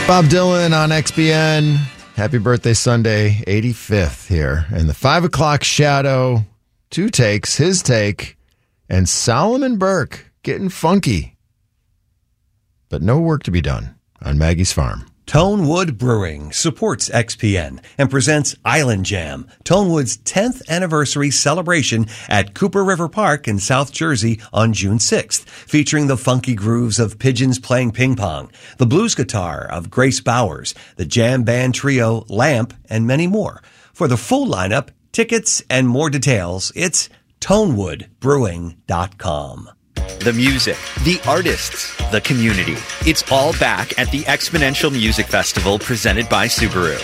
Bob Dylan on XBN. Happy birthday Sunday, 85th here. And the 5 o'clock shadow, 2 takes, his take, and Solomon Burke getting funky. But no work to be done on Maggie's farm. Tonewood Brewing supports XPN and presents Island Jam, Tonewood's 10th anniversary celebration at Cooper River Park in South Jersey on June 6th, featuring the funky grooves of pigeons playing ping pong, the blues guitar of Grace Bowers, the jam band trio Lamp, and many more. For the full lineup, tickets, and more details, it's tonewoodbrewing.com. The music, the artists, the community. It's all back at the Exponential Music Festival presented by Subaru.